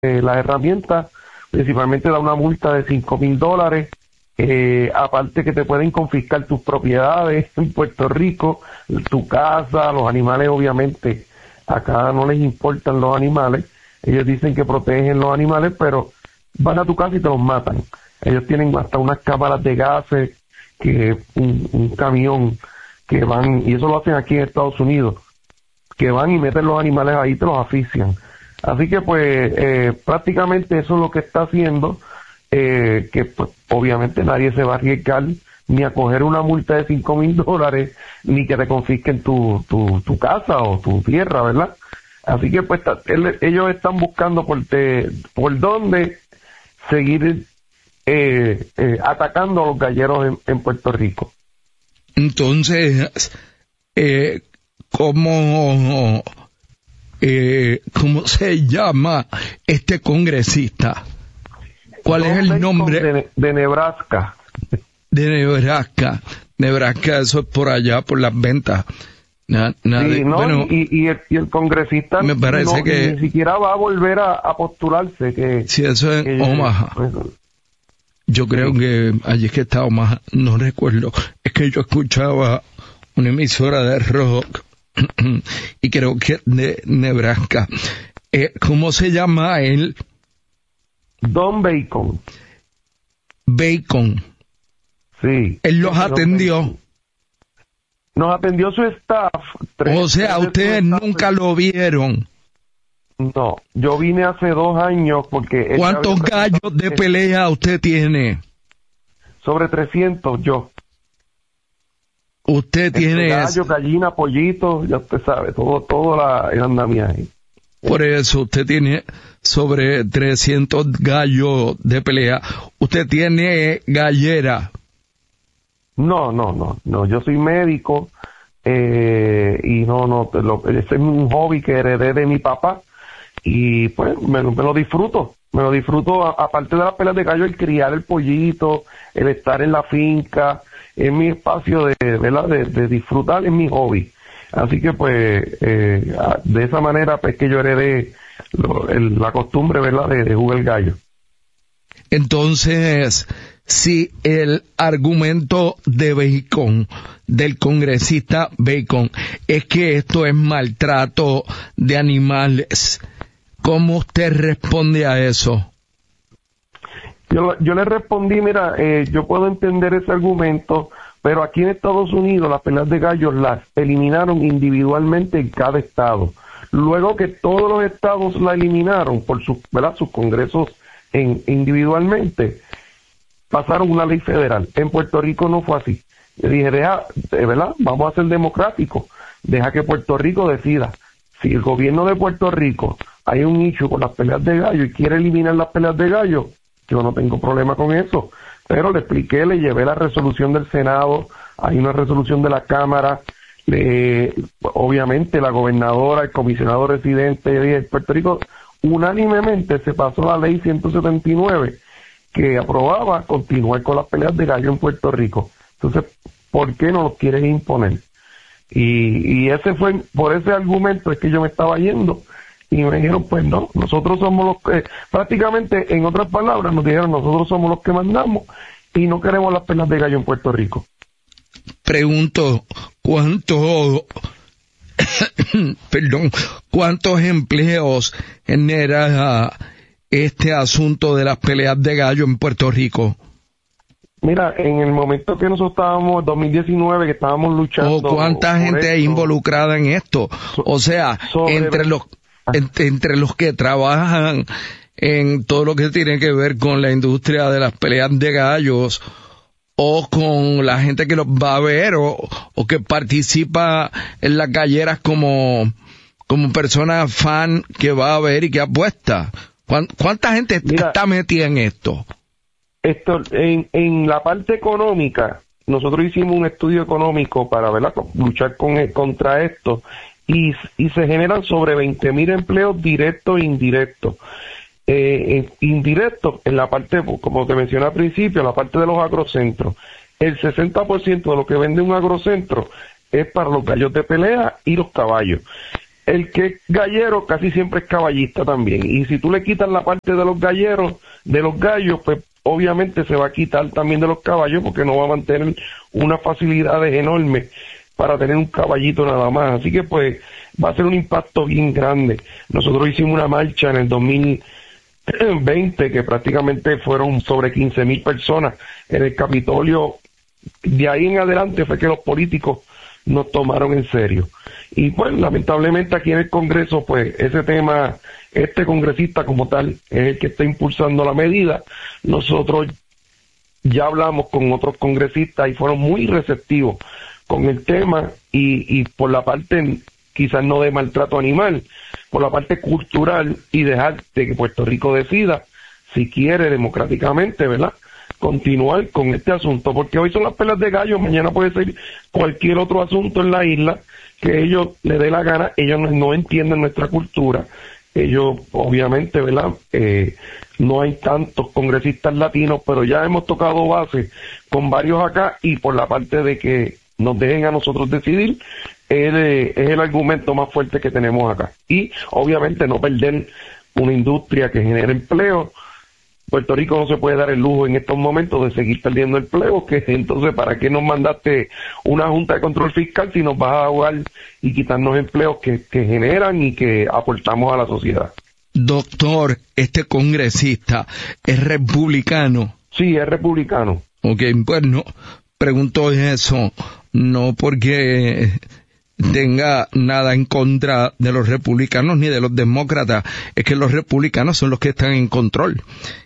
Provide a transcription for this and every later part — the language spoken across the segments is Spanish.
las herramientas, principalmente da una multa de $5,000, aparte que te pueden confiscar tus propiedades en Puerto Rico, tu casa, los animales obviamente, acá no les importan los animales, ellos dicen que protegen los animales, pero van a tu casa y te los matan. Ellos tienen hasta unas cámaras de gases, que un camión que van, y eso lo hacen aquí en Estados Unidos, que van y meten los animales ahí y te los asfixian. Así que pues prácticamente eso es lo que está haciendo, que pues, obviamente nadie se va a arriesgar ni a coger una multa de $5,000, ni que te confisquen tu casa o tu tierra, ¿verdad? Así que pues ellos están buscando por dónde seguir atacando a los galleros en Puerto Rico. Entonces, ¿cómo se llama este congresista? ¿Cuál es el nombre? De Nebraska. De Nebraska. Nebraska, eso es por allá, por las ventas. Sí, no, bueno, y el congresista me parece que ni siquiera va a volver a postularse. Que sí, eso es Omaha. Yo creo que allí es que está Omaha, no recuerdo. Es que yo escuchaba una emisora de rock y creo que es de Nebraska. ¿Cómo se llama él? Don Bacon. Bacon. Sí. Él los atendió. Nos atendió su staff. O sea, ustedes nunca lo vieron. No, yo vine hace 2 años porque... ¿Cuántos gallos de pelea usted tiene? Sobre 300 yo. Usted tiene... Gallo, gallina, pollito, ya usted sabe, todo el andamiaje. Por eso usted tiene sobre 300 gallos de pelea. ¿Usted tiene gallera? No, yo soy médico y ese es un hobby que heredé de mi papá y pues me lo disfruto, aparte de las peleas de gallo, el criar el pollito, el estar en la finca, es mi espacio de disfrutar, es mi hobby. Así que pues de esa manera pues que yo heredé la costumbre, ¿verdad?, de jugar el gallo. Entonces, si el argumento de Bacon, del congresista Bacon, es que esto es maltrato de animales, ¿cómo usted responde a eso? Yo le respondí, mira, yo puedo entender ese argumento, pero aquí en Estados Unidos las peleas de gallos las eliminaron individualmente en cada estado. Luego que todos los estados la eliminaron por sus congresos individualmente, pasaron una ley federal. En Puerto Rico no fue así. Yo dije, ¿verdad? Vamos a ser democráticos. Deja que Puerto Rico decida. Si el gobierno de Puerto Rico hay un issue con las peleas de gallo y quiere eliminar las peleas de gallo, yo no tengo problema con eso. Pero le expliqué, le llevé la resolución del Senado, hay una resolución de la Cámara, obviamente la gobernadora, el comisionado residente de Puerto Rico, unánimemente se pasó la ley 179 que aprobaba continuar con las peleas de gallo en Puerto Rico. Entonces, ¿por qué no los quieres imponer? Y ese fue, por ese argumento es que yo me estaba yendo, y me dijeron, pues no, nosotros somos los que, prácticamente, en otras palabras, nos dijeron, nosotros somos los que mandamos, y no queremos las peleas de gallo en Puerto Rico. Pregunto, ¿cuántos empleos genera este asunto de las peleas de gallo en Puerto Rico? Mira, en el momento que nosotros estábamos, 2019, que estábamos luchando... ¿Cuánta gente hay involucrada en esto? O sea, entre los que trabajan en todo lo que tiene que ver con la industria de las peleas de gallos, o con la gente que los va a ver, o que participa en las galleras como persona fan que va a ver y que apuesta. ¿Cuánta gente está metida en esto? En la parte económica, nosotros hicimos un estudio económico para, ¿verdad?, luchar contra esto, y se generan sobre 20,000 empleos directos e indirectos. Indirectos en la parte, como te mencioné al principio, la parte de los agrocentros. El 60% de lo que vende un agrocentro es para los gallos de pelea y los caballos. el que es gallero casi siempre es caballista también, y si tú le quitas la parte de los galleros, de los gallos, pues obviamente se va a quitar también de los caballos, porque no va a mantener unas facilidades enormes para tener un caballito nada más. Así que pues va a ser un impacto bien grande. Nosotros hicimos una marcha en el 2020 que prácticamente fueron sobre 15,000 personas en el Capitolio. De ahí en adelante fue que los políticos nos tomaron en serio. Y pues lamentablemente aquí en el Congreso, pues ese tema, este congresista como tal es el que está impulsando la medida. Nosotros ya hablamos con otros congresistas y fueron muy receptivos con el tema, y por la parte quizás no de maltrato animal, por la parte cultural, y dejar de que Puerto Rico decida si quiere democráticamente, ¿verdad?, continuar con este asunto, porque hoy son las peleas de gallos, mañana puede ser cualquier otro asunto en la isla que ellos les dé la gana. Ellos no entienden nuestra cultura. Ellos, obviamente, ¿verdad?, no hay tantos congresistas latinos, pero ya hemos tocado base con varios acá, y por la parte de que nos dejen a nosotros decidir, es el argumento más fuerte que tenemos acá. Y obviamente no perder una industria que genera empleo. Puerto Rico no se puede dar el lujo en estos momentos de seguir perdiendo empleo, que entonces ¿para qué nos mandaste una Junta de Control Fiscal si nos vas a ahogar y quitarnos empleos que generan y que aportamos a la sociedad? Doctor, ¿este congresista es republicano? Sí, es republicano. Ok, bueno, pregunto eso no porque tenga nada en contra de los republicanos ni de los demócratas, es que los republicanos son los que están en control,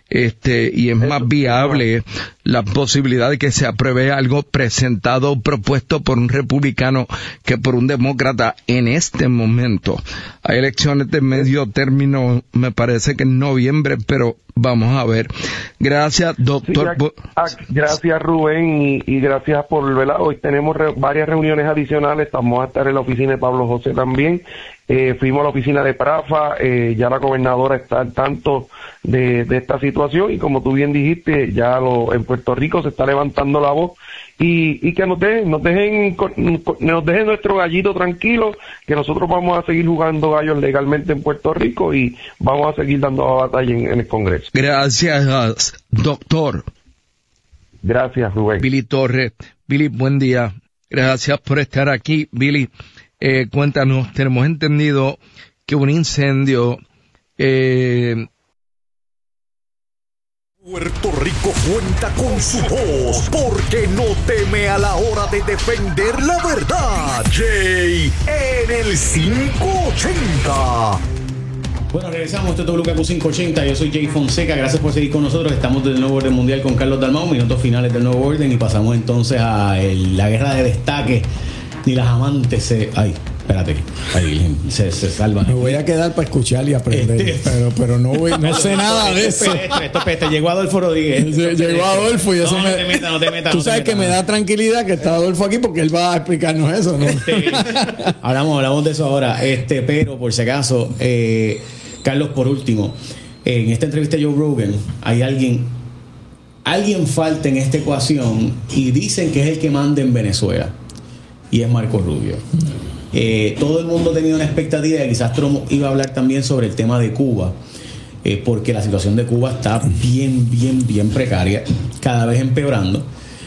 y es más viable la posibilidad de que se apruebe algo presentado o propuesto por un republicano que por un demócrata en este momento. Hay elecciones de medio término, me parece que en noviembre, pero vamos a ver. Gracias, doctor. Sí, gracias, Rubén, y gracias por, ¿verdad? Hoy tenemos varias reuniones adicionales. Vamos a estar en la oficina de Pablo José también. Fuimos a la oficina de Prafa, ya la gobernadora está al tanto de esta situación, y como tú bien dijiste, ya en Puerto Rico se está levantando la voz, y que nos dejen nuestro gallito tranquilo, que nosotros vamos a seguir jugando gallos legalmente en Puerto Rico y vamos a seguir dando la batalla en el Congreso. Gracias, doctor. Gracias, Rubén. Billy Torres. Billy, buen día. Gracias por estar aquí. Billy, cuéntanos, tenemos entendido que un incendio Puerto Rico cuenta con su voz, porque no teme a la hora de defender la verdad. Jay en el 580. Bueno, regresamos, esto es WKQ 580, yo soy Jay Fonseca, gracias por seguir con nosotros. Estamos del Nuevo Orden Mundial con Carlos Dalmau, minutos finales del Nuevo Orden, y pasamos entonces a la guerra de destaque. Ni las amantes espérate, ahí se salvan. Me voy a quedar para escuchar y aprender, pero no sé nada de eso. Esto, llegó Adolfo Rodríguez. Llegó Adolfo y eso no te metas. Tú sabes que me da tranquilidad que está Adolfo aquí, porque él va a explicarnos eso, ¿no? Hablamos de eso ahora. Pero por si acaso, Carlos, por último, en esta entrevista de Joe Rogan, hay alguien falta en esta ecuación, y dicen que es el que manda en Venezuela, y es Marco Rubio. Todo el mundo ha tenido una expectativa de que quizás Trump iba a hablar también sobre el tema de Cuba, porque la situación de Cuba está bien precaria, cada vez empeorando,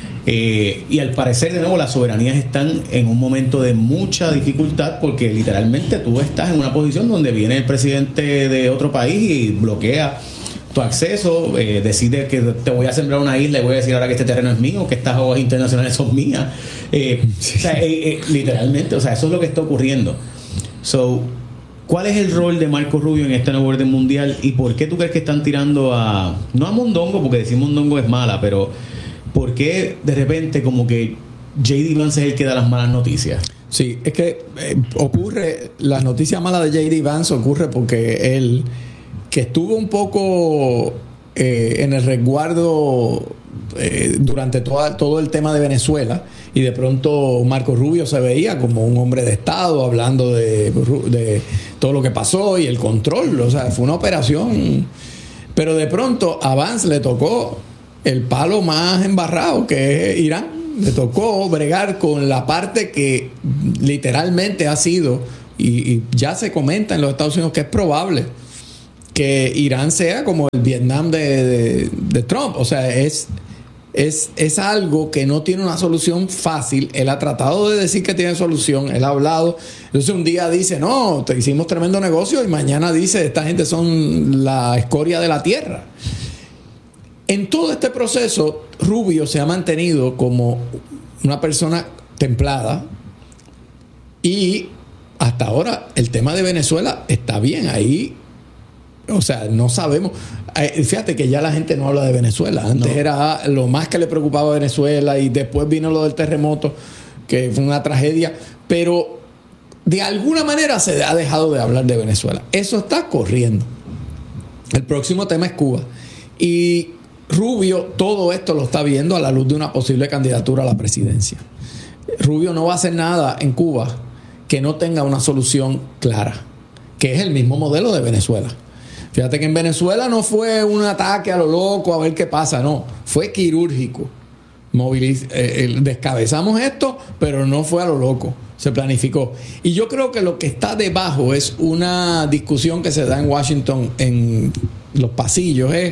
y al parecer de nuevo las soberanías están en un momento de mucha dificultad, porque literalmente tú estás en una posición donde viene el presidente de otro país y bloquea tu acceso, decide que te voy a sembrar una isla y voy a decir ahora que este terreno es mío, que estas aguas internacionales son mías. Literalmente, eso es lo que está ocurriendo. ¿Cuál es el rol de Marco Rubio en este nuevo orden mundial, y por qué tú crees que están tirando no a Mondongo, porque decir Mondongo es mala, pero por qué de repente como que J.D. Vance es el que da las malas noticias? Sí, es que la noticia mala de J.D. Vance ocurre porque él, que estuvo un poco en el resguardo durante todo el tema de Venezuela, y de pronto Marco Rubio se veía como un hombre de Estado hablando de todo lo que pasó y el control, o sea, fue una operación, pero de pronto a Vance le tocó el palo más embarrado, que es Irán. Le tocó bregar con la parte que literalmente ha sido y ya se comenta en los Estados Unidos que es probable que Irán sea como el Vietnam de Trump. O sea, es algo que no tiene una solución fácil. Él ha tratado de decir que tiene solución, él ha hablado. Entonces un día dice, no, te hicimos tremendo negocio, y mañana dice, esta gente son la escoria de la tierra. En todo este proceso, Rubio se ha mantenido como una persona templada, y hasta ahora el tema de Venezuela está bien ahí. O sea, no sabemos. Fíjate que ya la gente no habla de Venezuela. Antes era lo más que le preocupaba a Venezuela, y después vino lo del terremoto, que fue una tragedia. Pero de alguna manera se ha dejado de hablar de Venezuela. Eso está corriendo. El próximo tema es Cuba. Y Rubio todo esto lo está viendo a la luz de una posible candidatura a la presidencia. Rubio no va a hacer nada en Cuba que no tenga una solución clara, que es el mismo modelo de Venezuela. Fíjate que en Venezuela no fue un ataque a lo loco a ver qué pasa, no, fue quirúrgico. Descabezamos esto, pero no fue a lo loco, se planificó. Y yo creo que lo que está debajo es una discusión que se da en Washington, en los pasillos, es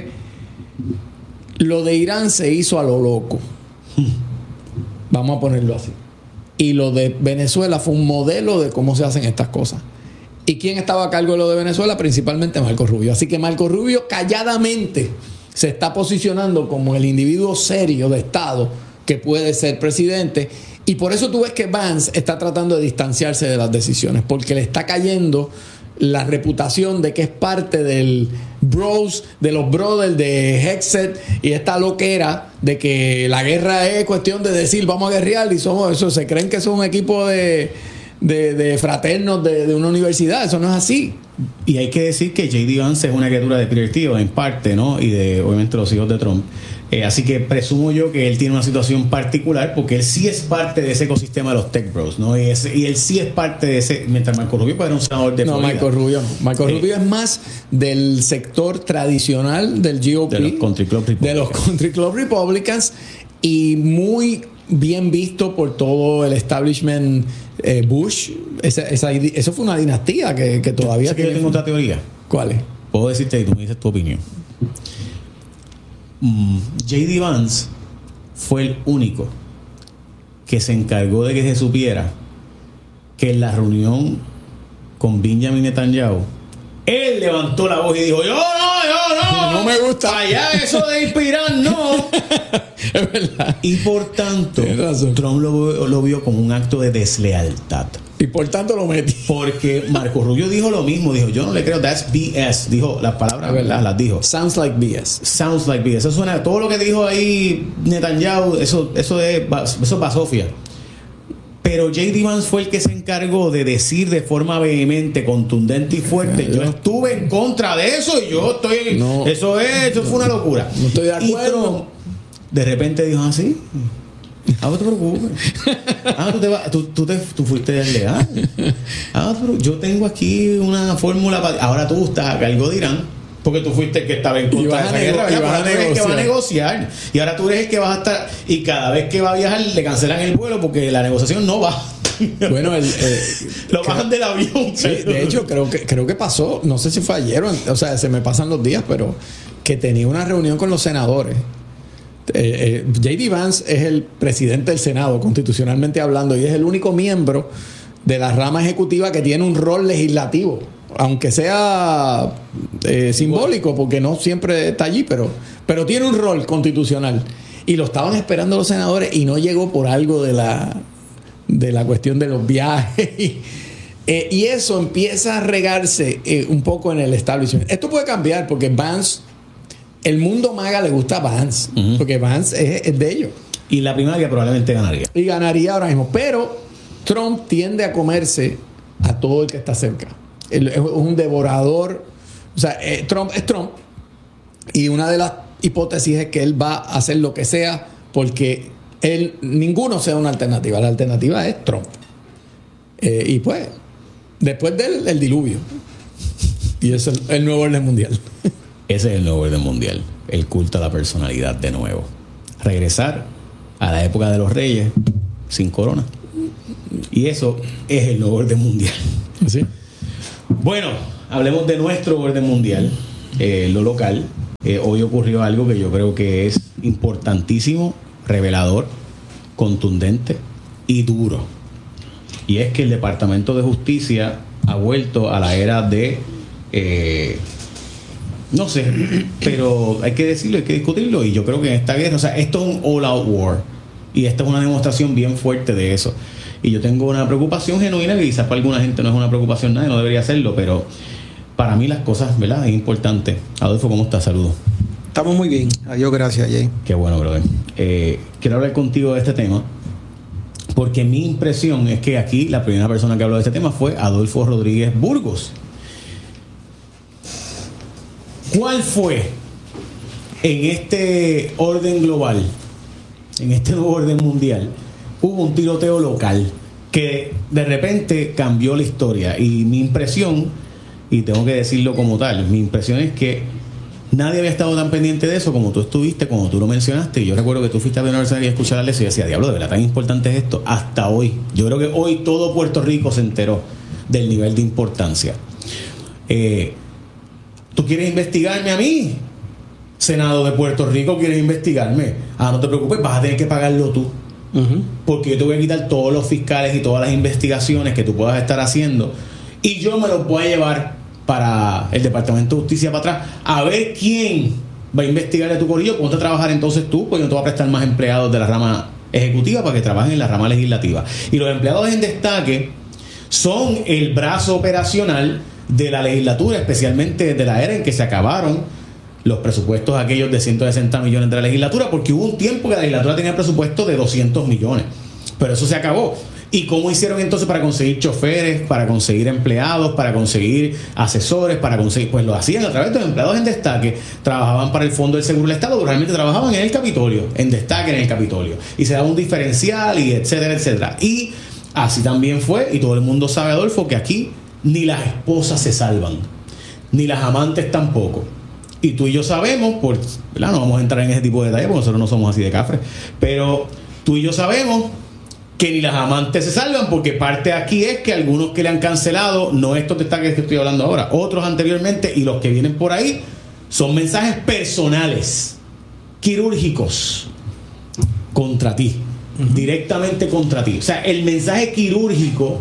lo de Irán se hizo a lo loco, vamos a ponerlo así, y lo de Venezuela fue un modelo de cómo se hacen estas cosas. ¿Y quién estaba a cargo de lo de Venezuela? Principalmente Marco Rubio. Así que Marco Rubio calladamente se está posicionando como el individuo serio de Estado que puede ser presidente. Y por eso tú ves que Vance está tratando de distanciarse de las decisiones, porque le está cayendo la reputación de que es parte del bros, de los brothers de Hexet, y esta loquera de que la guerra es cuestión de decir vamos a guerrear, y somos eso, se creen que son un equipo de fraternos de una universidad. Eso no es así. Y hay que decir que J.D. Vance es una criatura de Peter Thiel en parte, ¿no? Y de obviamente los hijos de Trump. Así que presumo yo que él tiene una situación particular, porque él sí es parte de ese ecosistema de los tech bros, ¿no? Y él sí es parte de ese, mientras Marco Rubio puede ser un senador de Florida. No, Marco Rubio no. Marco Rubio es más del sector tradicional del GOP, de los Country Club Republicans, y muy bien visto por todo el establishment Bush. Eso fue una dinastía que todavía tiene. Yo tengo otra teoría. ¿Cuál es? Puedo decirte y tú me dices tu opinión. J.D. Vance fue el único que se encargó de que se supiera que en la reunión con Benjamin Netanyahu él levantó la voz y dijo: yo no me gusta allá eso de inspirar, no. Es verdad. Y por tanto Trump lo vio como un acto de deslealtad, y por tanto lo metí. Porque Marco Rubio dijo lo mismo, dijo: yo no le creo, that's BS. Dijo las palabras, ¿verdad? Las dijo. Sounds like BS. Eso suena, todo lo que dijo ahí Netanyahu, eso es basofia. Pero J.D. Vance fue el que se encargó de decir de forma vehemente, contundente y fuerte: yo estuve en contra de eso, y yo estoy... No, eso fue una locura. No estoy de acuerdo. Y Trump de repente dijo así: no te preocupes. Tú fuiste desleal. Pero yo tengo aquí una fórmula para... Ahora tú estás a cargo de Irán, porque tú fuiste el que estaba en contra de esa guerra. Ahora tú eres el que va a negociar. Y ahora tú eres el que vas a estar... Y cada vez que va a viajar le cancelan el vuelo porque la negociación no va. Bueno, lo bajan del avión. Sí, de hecho, creo que pasó, no sé si fue ayer o sea, se me pasan los días, pero que tenía una reunión con los senadores. J.D. Vance es el presidente del Senado, constitucionalmente hablando, y es el único miembro de la rama ejecutiva que tiene un rol legislativo, aunque sea simbólico, porque no siempre está allí, pero tiene un rol constitucional. Y lo estaban esperando los senadores y no llegó por algo de la cuestión de los viajes. Y eso empieza a regarse un poco en el establishment. Esto puede cambiar porque Vance... El mundo MAGA le gusta a Vance, porque Vance es de ellos. Y la primaria probablemente ganaría. Y ganaría ahora mismo. Pero Trump tiende a comerse a todo el que está cerca. Él es un devorador. O sea, Trump es Trump. Y una de las hipótesis es que él va a hacer lo que sea porque ninguno sea una alternativa. La alternativa es Trump. Y pues, después de él, el diluvio. Y eso es el nuevo orden mundial. Ese es el nuevo orden mundial, el culto a la personalidad de nuevo. Regresar a la época de los reyes sin corona. Y eso es el nuevo orden mundial. Sí. Bueno, hablemos de nuestro orden mundial, lo local. Hoy ocurrió algo que yo creo que es importantísimo, revelador, contundente y duro. Y es que el Departamento de Justicia ha vuelto a la era de... no sé, pero hay que decirlo, hay que discutirlo. Y yo creo que en esta guerra, o sea, esto es un all-out war. Y esta es una demostración bien fuerte de eso. Y yo tengo una preocupación genuina que quizás para alguna gente no es una preocupación nada, no debería serlo, pero para mí las cosas, ¿verdad? Es importante. Adolfo, ¿cómo estás? Saludos. Estamos muy bien. Adiós, gracias, Jay. Qué bueno, brother. Quiero hablar contigo de este tema, porque mi impresión es que aquí la primera persona que habló de este tema fue Adolfo Rodríguez Burgos. ¿Cuál fue en este orden global, en este nuevo orden mundial? Hubo un tiroteo local que de repente cambió la historia. Y mi impresión, y tengo que decirlo como tal, mi impresión es que nadie había estado tan pendiente de eso como tú estuviste, como tú lo mencionaste. Y yo recuerdo que tú fuiste a la universidad y escuchar eso y decía, diablo, de verdad tan importante es esto. Hasta hoy, yo creo que hoy todo Puerto Rico se enteró del nivel de importancia. ¿Tú quieres investigarme a mí? Senado de Puerto Rico, ¿quieres investigarme? No te preocupes, vas a tener que pagarlo tú. Porque yo te voy a quitar todos los fiscales y todas las investigaciones que tú puedas estar haciendo y yo me los voy a llevar para el Departamento de Justicia para atrás a ver quién va a investigar de tu corillo. Ponte a trabajar entonces tú, porque no te va a prestar más empleados de la rama ejecutiva para que trabajen en la rama legislativa. Y los empleados en destaque son el brazo operacional de la legislatura, especialmente de la era en que se acabaron los presupuestos aquellos de 160 millones de la legislatura, porque hubo un tiempo que la legislatura tenía presupuesto de 200 millones, pero eso se acabó. ¿Y cómo hicieron entonces para conseguir choferes, para conseguir empleados, para conseguir asesores, para conseguir? Pues lo hacían a través de los empleados en destaque. Trabajaban para el Fondo del Seguro del Estado, pero realmente trabajaban en el Capitolio, en destaque en el Capitolio, y se daba un diferencial y etcétera, etcétera. Y así también fue, y todo el mundo sabe, Adolfo, que aquí ni las esposas se salvan, ni las amantes tampoco. Y tú y yo sabemos, ¿verdad? No vamos a entrar en ese tipo de detalles porque nosotros no somos así de cafres, pero tú y yo sabemos que ni las amantes se salvan, porque parte aquí es que algunos que le han cancelado, no estos destaques que estoy hablando ahora, otros anteriormente y los que vienen por ahí, son mensajes personales, quirúrgicos contra ti, directamente contra ti. O sea, el mensaje quirúrgico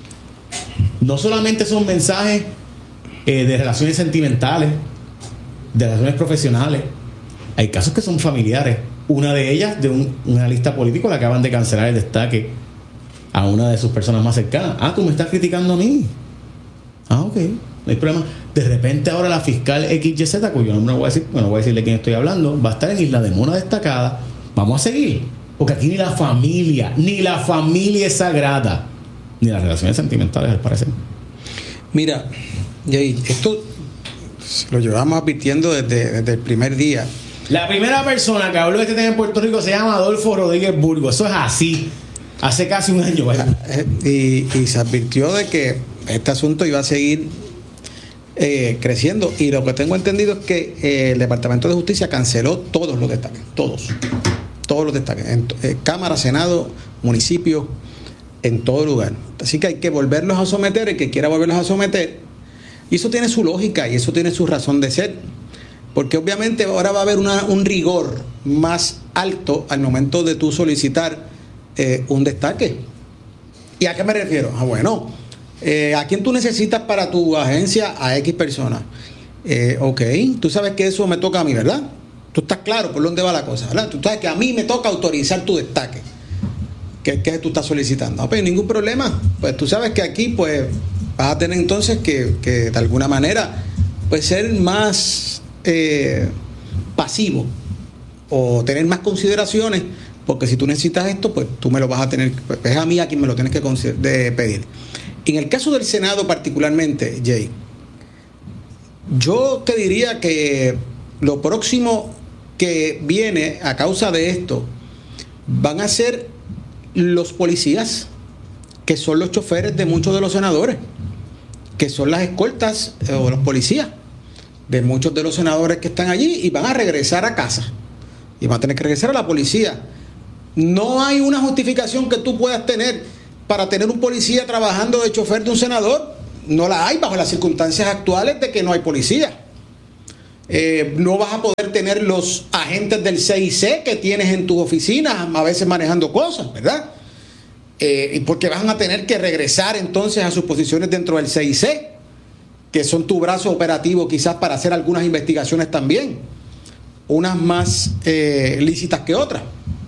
no solamente son mensajes de relaciones sentimentales, de relaciones profesionales. Hay casos que son familiares. Una de ellas, de un analista político, le acaban de cancelar el destaque a una de sus personas más cercanas. Tú me estás criticando a mí. Ok, no hay problema. De repente ahora la fiscal XYZ, cuyo nombre no voy a decir, bueno, voy a decirle quién estoy hablando, va a estar en Isla de Mona destacada. Vamos a seguir, porque aquí ni la familia es sagrada, ni las relaciones sentimentales, al parecer. Mira, Jay, esto lo llevamos advirtiendo desde el primer día. La primera persona que habló de este tema en Puerto Rico se llama Adolfo Rodríguez Burgos. Eso es así. Hace casi un año. Y se advirtió de que este asunto iba a seguir creciendo. Y lo que tengo entendido es que el Departamento de Justicia canceló todos los destaques. Todos los destaques. En Cámara, Senado, municipio, en todo lugar. Así que hay que volverlos a someter. El que quiera volverlos a someter. Y eso tiene su lógica y eso tiene su razón de ser. Porque obviamente ahora va a haber un rigor más alto al momento de tú solicitar un destaque. ¿Y a qué me refiero? Bueno, ¿a quién tú necesitas para tu agencia? A X personas. Ok, tú sabes que eso me toca a mí, ¿verdad? Tú estás claro por dónde va la cosa, ¿verdad? Tú sabes que a mí me toca autorizar tu destaque. ¿Qué tú estás solicitando? No, pero ningún problema. Pues tú sabes que aquí pues vas a tener entonces que de alguna manera pues ser más pasivo o tener más consideraciones, porque si tú necesitas esto, pues tú me lo vas a tener, pues es a mí a quien me lo tienes que pedir. En el caso del Senado particularmente, Jay, yo te diría que lo próximo que viene a causa de esto van a ser los policías, que son los choferes de muchos de los senadores, que son las escoltas o los policías de muchos de los senadores que están allí, y van a regresar a casa y van a tener que regresar a la policía. No hay una justificación que tú puedas tener para tener un policía trabajando de chofer de un senador. no la hay bajo las circunstancias actuales de que no hay policía. No vas a poder tener los agentes del CIC que tienes en tus oficinas a veces manejando cosas, ¿verdad? Porque van a tener que regresar entonces a sus posiciones dentro del CIC, que son tu brazo operativo quizás para hacer algunas investigaciones también, unas más lícitas que otras.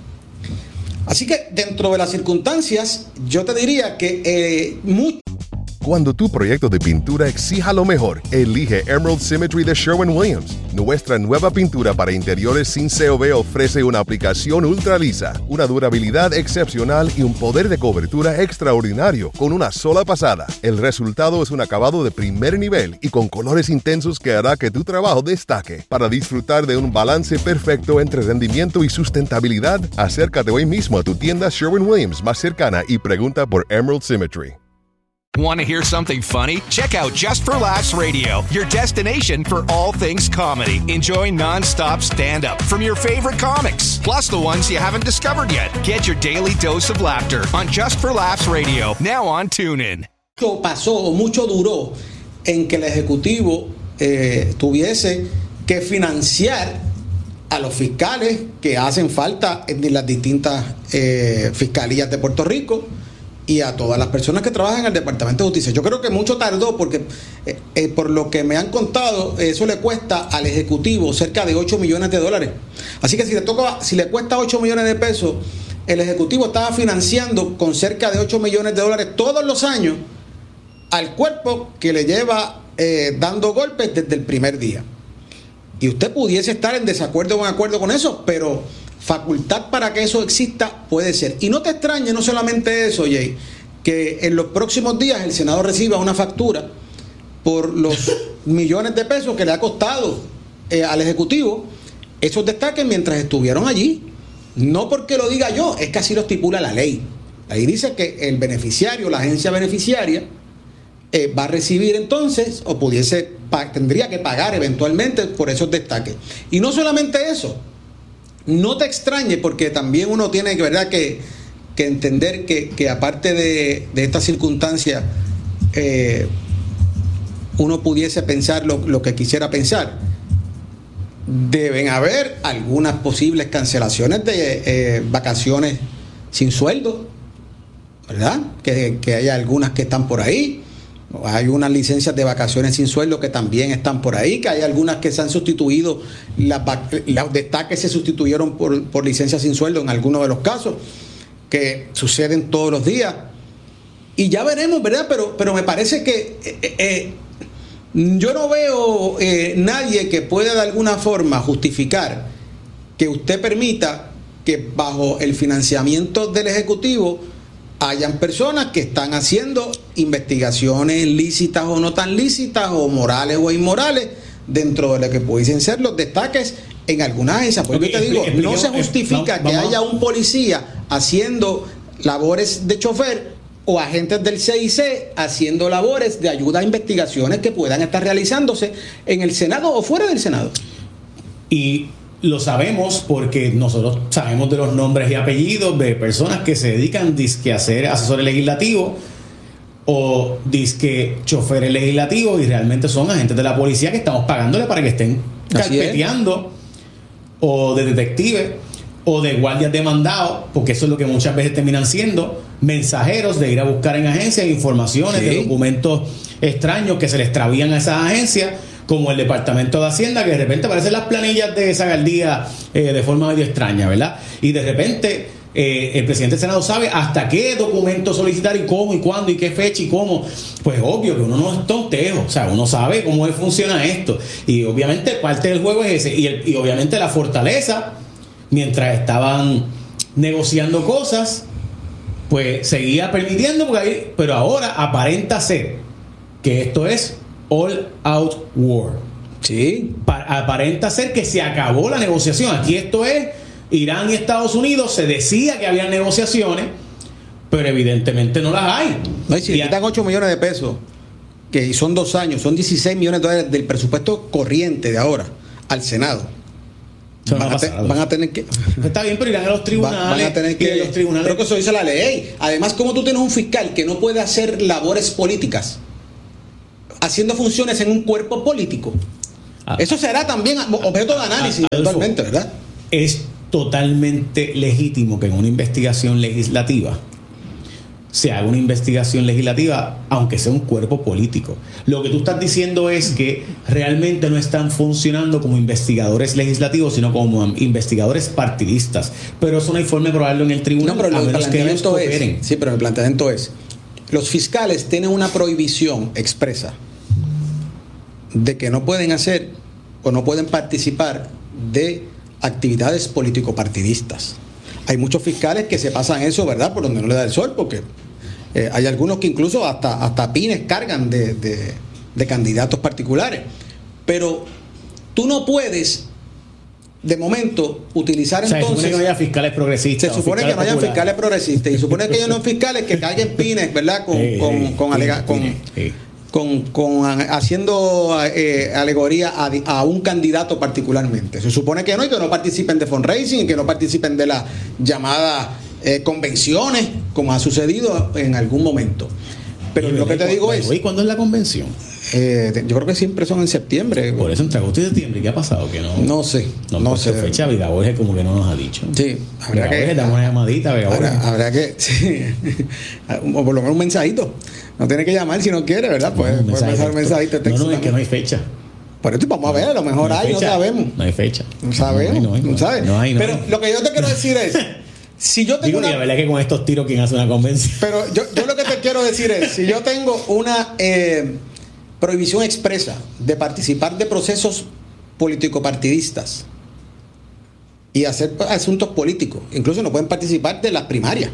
Así que dentro de las circunstancias yo te diría que Cuando tu proyecto de pintura exija lo mejor, elige Emerald Symmetry de Sherwin-Williams. Nuestra nueva pintura para interiores sin COB ofrece una aplicación ultra lisa, una durabilidad excepcional y un poder de cobertura extraordinario con una sola pasada. El resultado es un acabado de primer nivel y con colores intensos que hará que tu trabajo destaque. Para disfrutar de un balance perfecto entre rendimiento y sustentabilidad, acércate hoy mismo a tu tienda Sherwin-Williams más cercana y pregunta por Emerald Symmetry. Want to hear something funny? Check out Just for Laughs Radio, your destination for all things comedy. Enjoy non-stop stand-up from your favorite comics, plus the ones you haven't discovered yet. Get your daily dose of laughter on Just for Laughs Radio, now on TuneIn. Mucho pasó o mucho duró en que el Ejecutivo tuviese que financiar a los fiscales que hacen falta en las distintas fiscalías de Puerto Rico y a todas las personas que trabajan en el Departamento de Justicia. Yo creo que mucho tardó porque, por lo que me han contado, eso le cuesta al Ejecutivo cerca de $8 millones. Así que si le cuesta 8 millones de pesos, el Ejecutivo estaba financiando con cerca de $8 millones todos los años al cuerpo que le lleva dando golpes desde el primer día. Y usted pudiese estar en desacuerdo o en acuerdo con eso, pero facultad para que eso exista puede ser. Y no te extrañe, no solamente eso, Jay, que en los próximos días el Senado reciba una factura por los millones de pesos que le ha costado al Ejecutivo esos destaques mientras estuvieron allí. No porque lo diga yo, es que así lo estipula la ley. Ahí dice que el beneficiario, la agencia beneficiaria, va a recibir entonces, o tendría que pagar eventualmente por esos destaques. Y no solamente eso, no te extrañe, porque también uno tiene ¿verdad? que entender que aparte de esta circunstancia, uno pudiese pensar lo que quisiera pensar. Deben haber algunas posibles cancelaciones de vacaciones sin sueldo, ¿verdad? Que haya algunas que están por ahí. Hay unas licencias de vacaciones sin sueldo que también están por ahí, que hay algunas que se han sustituido, los destaques se sustituyeron por licencias sin sueldo en algunos de los casos, que suceden todos los días. Y ya veremos, ¿verdad? Pero me parece que yo no veo nadie que pueda de alguna forma justificar que usted permita que bajo el financiamiento del Ejecutivo hayan personas que están haciendo investigaciones lícitas o no tan lícitas, o morales o inmorales, dentro de lo que pudiesen ser los destaques en algunas agencias. Porque yo te digo, no se justifica que haya un policía haciendo labores de chofer o agentes del CIC haciendo labores de ayuda a investigaciones que puedan estar realizándose en el Senado o fuera del Senado. Y lo sabemos porque nosotros sabemos de los nombres y apellidos de personas que se dedican disque a ser asesores legislativos o disque choferes legislativos, y realmente son agentes de la policía que estamos pagándole para que estén carpeteando, o de detectives o de guardias de mandado, porque eso es lo que muchas veces terminan siendo mensajeros de ir a buscar en agencias informaciones de documentos extraños que se le extravían a esas agencias, como el Departamento de Hacienda, que de repente aparecen las planillas de esa alcaldía de forma medio extraña, ¿verdad? Y de repente el presidente del Senado sabe hasta qué documento solicitar y cómo y cuándo y qué fecha y cómo. Pues obvio que uno no es tontejo, o sea, uno sabe cómo funciona esto. Y obviamente parte del juego es ese. Y obviamente la fortaleza, mientras estaban negociando cosas, pues seguía permitiendo, pero ahora aparenta ser que esto es all out war. Sí. Aparenta ser que se acabó la negociación. Aquí esto es Irán y Estados Unidos. Se decía que había negociaciones, pero evidentemente no las hay. No, y si le quitan 8 millones de pesos, que son 2 años, son $16 millones del presupuesto corriente de ahora al Senado. Van a tener que... Está bien, pero irán a los tribunales. Van a tener que... Los tribunales. Creo que eso dice la ley. Además, ¿cómo tú tienes un fiscal que no puede hacer labores políticas? haciendo funciones en un cuerpo político. Eso será también objeto de análisis eventualmente, ¿verdad? Es totalmente legítimo que en una investigación legislativa se haga una investigación legislativa, aunque sea un cuerpo político. Lo que tú estás diciendo es que realmente no están funcionando como investigadores legislativos, sino como investigadores partidistas. Pero eso no hay forma de probarlo en el tribunal. No, pero el planteamiento es, sí, pero el planteamiento es: los fiscales tienen una prohibición expresa de que no pueden hacer o no pueden participar de actividades político-partidistas. Hay muchos fiscales que se pasan eso, ¿verdad?, por donde no le da el sol, porque hay algunos que incluso hasta pines cargan de candidatos particulares. Pero tú no puedes, de momento, utilizar entonces... Se supone que no haya fiscales progresistas. Se supone que no haya fiscales progresistas. Y supone que haya unos fiscales que carguen pines, ¿verdad?, haciendo alegoría a un candidato particularmente. Se supone que no, y que no participen de fundraising, y que no participen de las llamadas convenciones, como ha sucedido en algún momento. Pero lo que te digo es... ¿Y cuándo es la convención? Yo creo que siempre son en septiembre. Por eso entre agosto y septiembre. ¿Qué ha pasado? Que no sé. No sé. Fecha Vega Borges como que no nos ha dicho. Sí. Habrá que damos una llamadita, Vega Borges. Habrá que... Sí. O por lo menos un mensajito. No tiene que llamar si no quiere, ¿verdad? Puede pensar un mensajito de texto. No, es que no hay fecha. Por eso vamos a ver, a lo mejor hay, no sabemos. No hay fecha. No sabemos. No sabes. Pero lo que yo te quiero decir es... Si yo tengo la verdad es que con estos tiros, ¿quién hace una convención? Pero yo lo que te quiero decir es, si yo tengo una prohibición expresa de participar de procesos político-partidistas y hacer asuntos políticos, incluso no pueden participar de las primarias,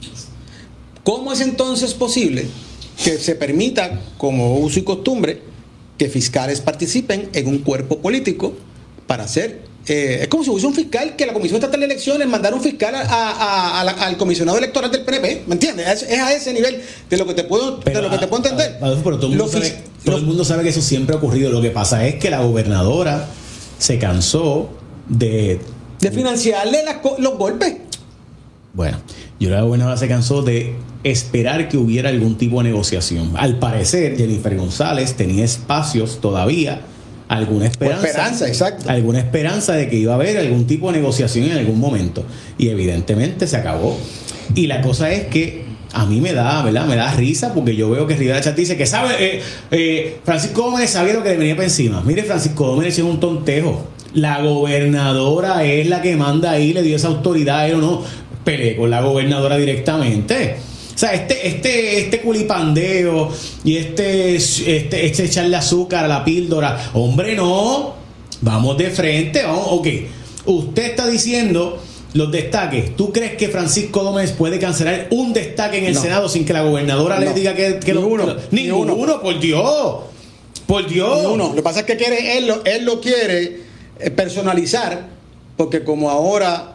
¿cómo es entonces posible que se permita, como uso y costumbre, que fiscales participen en un cuerpo político para hacer... es como si hubiese un fiscal que la Comisión Estatal de Elecciones mandara un fiscal al comisionado electoral del PNP, ¿me entiendes? Es a ese nivel de lo que te puedo entender. Pero todo el mundo sabe que eso siempre ha ocurrido. Lo que pasa es que la gobernadora se cansó de financiarle los golpes. Bueno, la gobernadora se cansó de esperar que hubiera algún tipo de negociación. Al parecer, Jennifer González tenía espacios todavía, alguna esperanza de que iba a haber algún tipo de negociación en algún momento, y evidentemente se acabó. Y la cosa es que a mí me da risa, porque yo veo que Rivera Chat dice que sabe, Francisco Domínguez sabía lo que le venía para encima. Mire, Francisco Domínguez es un tontejo. La gobernadora es la que manda ahí, le dio esa autoridad a él o no. Peleé con la gobernadora directamente. O sea, este culipandeo y este echarle azúcar a la píldora, hombre, no, vamos de frente, vamos, ok. Usted está diciendo los destaques. ¿Tú crees que Francisco Gómez puede cancelar un destaque en el Senado sin que la gobernadora le diga que ninguno, por Dios. Ninguno. Lo que pasa es que él lo quiere personalizar, porque como ahora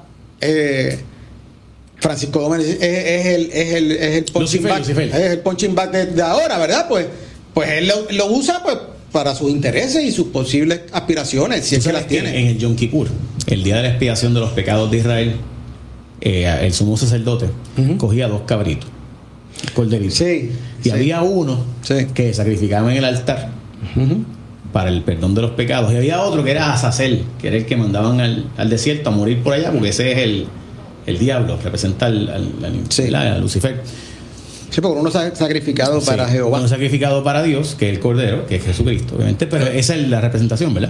Francisco Domínguez es el punching back. Es el punching back de ahora, ¿verdad? Pues él lo usa pues para sus intereses y sus posibles aspiraciones, si es que las tiene. En el Yom Kippur, el día de la expiación de los pecados de Israel, el sumo sacerdote cogía 2 cabritos, corderitos, y había uno que sacrificaba en el altar para el perdón de los pecados, y había otro que era Azazel, que era el que mandaban al desierto a morir por allá, porque ese es el diablo, representa a Lucifer. Sí, porque uno ha sacrificado para Jehová. Uno sacrificado para Dios, que es el Cordero, que es Jesucristo, obviamente, pero esa es la representación, ¿verdad?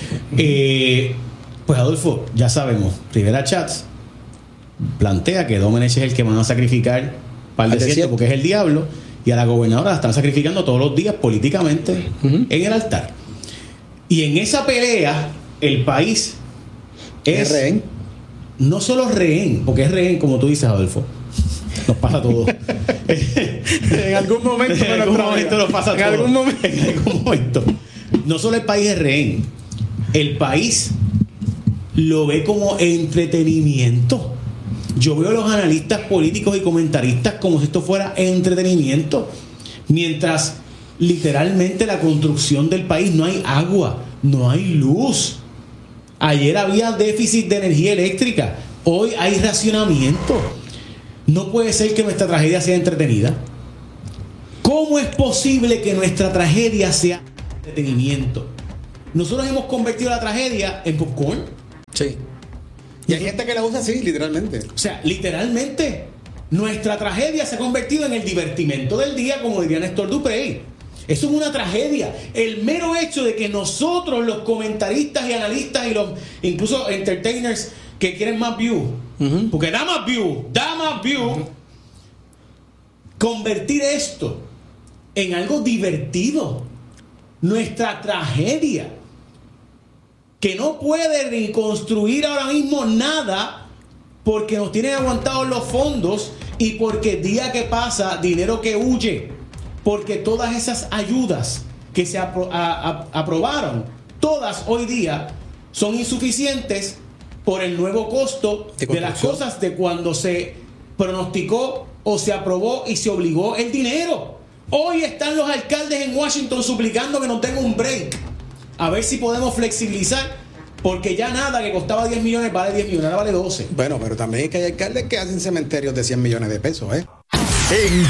Pues Adolfo, ya sabemos, Rivera Chats plantea que Domenech es el que van a sacrificar para el desierto porque es el diablo, y a la gobernadora la están sacrificando todos los días políticamente en el altar. Y en esa pelea, el país es rehén. No solo rehén, porque es rehén, como tú dices, Adolfo. Nos pasa todo. En algún momento nos pasa todo. En algún momento. No solo el país es rehén, el país lo ve como entretenimiento. Yo veo a los analistas políticos y comentaristas como si esto fuera entretenimiento, mientras literalmente la construcción del país, no hay agua, no hay luz. Ayer había déficit de energía eléctrica, hoy hay racionamiento. No puede ser que nuestra tragedia sea entretenida. ¿Cómo es posible que nuestra tragedia sea entretenimiento? Nosotros hemos convertido la tragedia en popcorn. Sí. Y hay gente que la usa así, literalmente. O sea, literalmente, nuestra tragedia se ha convertido en el divertimento del día, como diría Néstor Duprey. Eso es una tragedia. El mero hecho de que nosotros, los comentaristas y analistas y los incluso entertainers que quieren más views, porque da más views, convertir esto en algo divertido. Nuestra tragedia, que no puede reconstruir ahora mismo nada porque nos tienen aguantados los fondos y porque día que pasa, dinero que huye, porque todas esas ayudas que se aprobaron, todas hoy día son insuficientes por el nuevo costo de las cosas de cuando se pronosticó o se aprobó y se obligó el dinero. Hoy están los alcaldes en Washington suplicando que nos den un break, a ver si podemos flexibilizar, porque ya nada que costaba 10 millones vale 10 millones, ahora vale 12. Bueno, pero también es que hay alcaldes que hacen cementerios de 100 millones de pesos, ¿eh?